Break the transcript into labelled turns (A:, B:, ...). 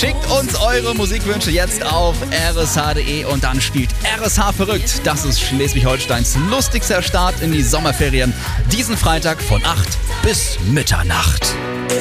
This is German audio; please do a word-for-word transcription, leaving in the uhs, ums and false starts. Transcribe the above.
A: Schickt uns eure Musikwünsche jetzt auf r s h punkt d e und dann spielt R S H verrückt. Das ist Schleswig-Holsteins lustigster Start in die Sommerferien. Diesen Freitag von acht bis Mitternacht.